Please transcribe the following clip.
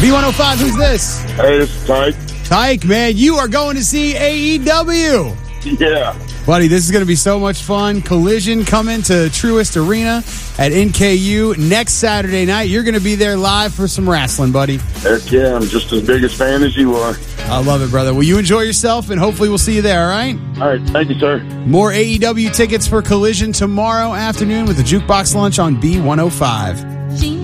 B105, who's this? Hey, this is Tyke. Tyke, man, you are going to see AEW. Yeah. Buddy, this is going to be so much fun. Collision coming to Truist Arena at NKU next Saturday night. You're going to be there live for some wrestling, buddy. Heck yeah, I'm just as big a fan as you are. I love it, brother. Well, you enjoy yourself, and hopefully we'll see you there, all right? All right, thank you, sir. More AEW tickets for Collision tomorrow afternoon with the Jukebox Lunch on B105.